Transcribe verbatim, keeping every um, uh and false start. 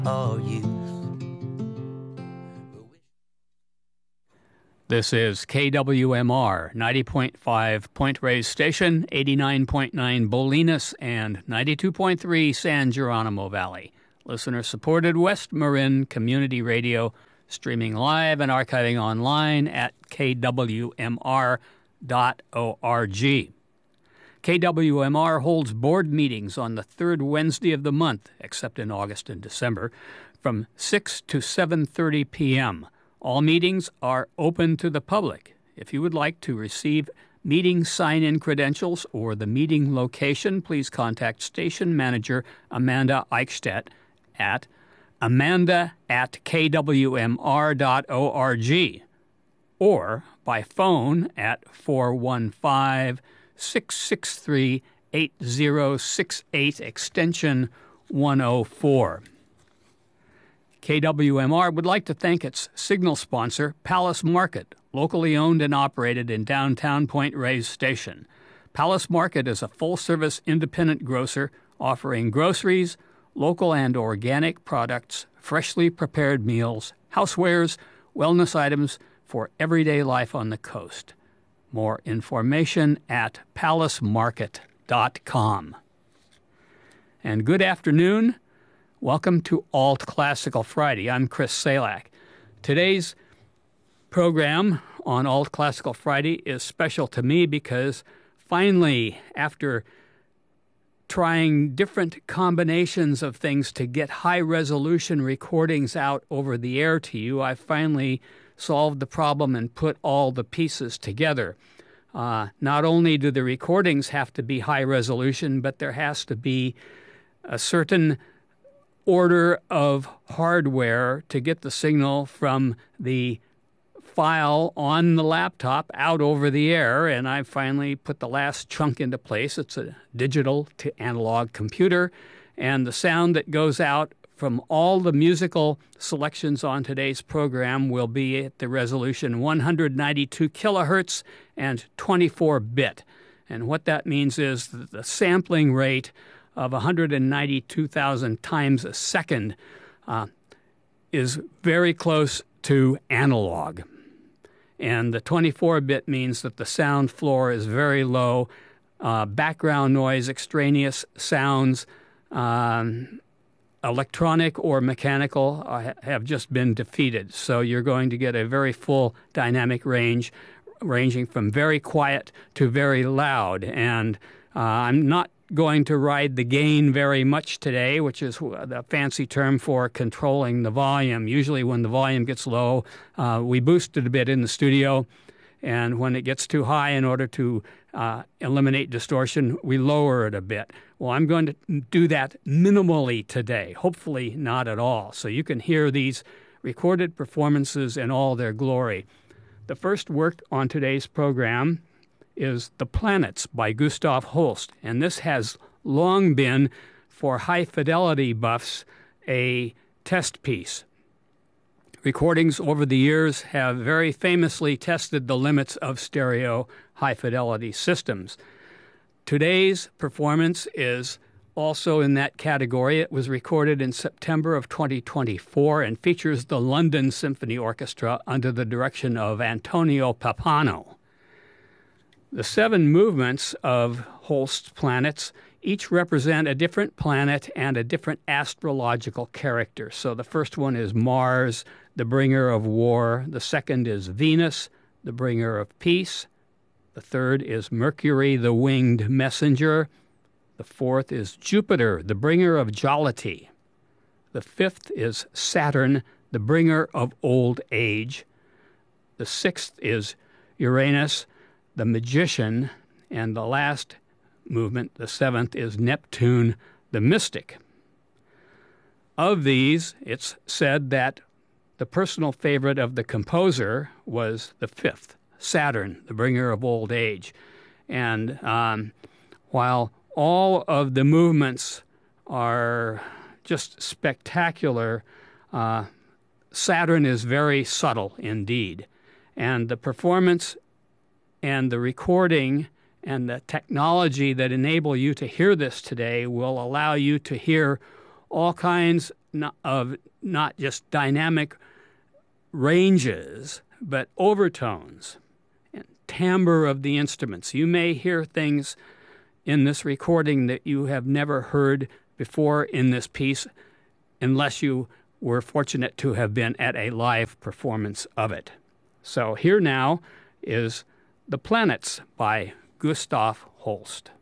our youth. This is K W M R, ninety point five Point Reyes Station, eighty-nine point nine Bolinas, and ninety-two point three San Geronimo Valley. Listener-supported West Marin Community Radio, streaming live and archiving online at K W M R dot org. K W M R holds board meetings on the third Wednesday of the month, except in August and December, from six to seven thirty p.m. All meetings are open to the public. If you would like to receive meeting sign-in credentials or the meeting location, please contact station manager Amanda Eichstadt at amanda at K W M R dot org or by phone at four one five, six six three, eight zero six eight, extension one oh four. K W M R would like to thank its signal sponsor, Palace Market, locally owned and operated in downtown Point Reyes Station. Palace Market is a full-service independent grocer offering groceries, local and organic products, freshly prepared meals, housewares, wellness items for everyday life on the coast. More information at palace market dot com. And good afternoon. Welcome to Alt Classical Friday. I'm Chris Salak. Today's program on Alt Classical Friday is special to me because finally, after trying different combinations of things to get high-resolution recordings out over the air to you, I finally solved the problem and put all the pieces together. Uh, not only do the recordings have to be high-resolution, but there has to be a certain order of hardware to get the signal from the file on the laptop out over the air, and I finally put the last chunk into place. It's a digital to analog computer, and the sound that goes out from all the musical selections on today's program will be at the resolution one hundred ninety-two kilohertz and twenty-four bit. And what that means is that the sampling rate of one hundred ninety-two thousand times a second uh, is very close to analog. And the twenty-four bit means that the sound floor is very low. Uh, background noise, extraneous sounds, um, electronic or mechanical uh, have just been defeated. So you're going to get a very full dynamic range, ranging from very quiet to very loud. And uh, I'm not going to ride the gain very much today, which is the fancy term for controlling the volume. Usually when the volume gets low, uh, we boost it a bit in the studio, and when it gets too high, in order to uh, eliminate distortion, we lower it a bit. Well, I'm going to do that minimally today, hopefully not at all, so you can hear these recorded performances in all their glory. The first work on today's program is The Planets by Gustav Holst, and this has long been, for high-fidelity buffs, a test piece. Recordings over the years have very famously tested the limits of stereo high-fidelity systems. Today's performance is also in that category. It was recorded in September of twenty twenty-four and features the London Symphony Orchestra under the direction of Antonio Pappano. The seven movements of Holst's planets each represent a different planet and a different astrological character. So the first one is Mars, the bringer of war. The second is Venus, the bringer of peace. The third is Mercury, the winged messenger. The fourth is Jupiter, the bringer of jollity. The fifth is Saturn, the bringer of old age. The sixth is Uranus, the magician, and the last movement, the seventh, is Neptune, the mystic. Of these, it's said that the personal favorite of the composer was the fifth, Saturn, the bringer of old age. And um, while all of the movements are just spectacular, uh, Saturn is very subtle indeed. And the performance and the recording and the technology that enable you to hear this today will allow you to hear all kinds of not just dynamic ranges, but overtones and timbre of the instruments. You may hear things in this recording that you have never heard before in this piece unless you were fortunate to have been at a live performance of it. So here now is The Planets by Gustav Holst.